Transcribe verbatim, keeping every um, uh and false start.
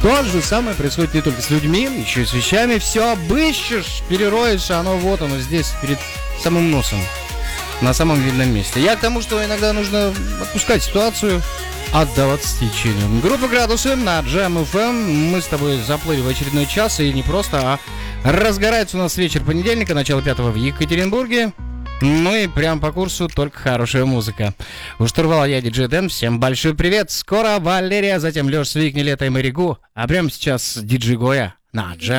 То же самое происходит не только с людьми, еще и с вещами. Все обыщешь, перероешь, а оно вот оно здесь, перед самым носом, на самом видном месте. Я к тому, что иногда нужно отпускать ситуацию, отдаваться течению. Группа «Градусы» на Джем эф эм. Мы с тобой заплыли в очередной час, и не просто, а разгорается у нас вечер понедельника, начало пятого в Екатеринбурге. Ну и прям по курсу только хорошая музыка. У штурвала я, диджей Дэн. Всем большой привет. Скоро Валерия, затем Лёш Свик, Нилетто и Мэри Гу. А прямо сейчас диджей Гоя на Джем.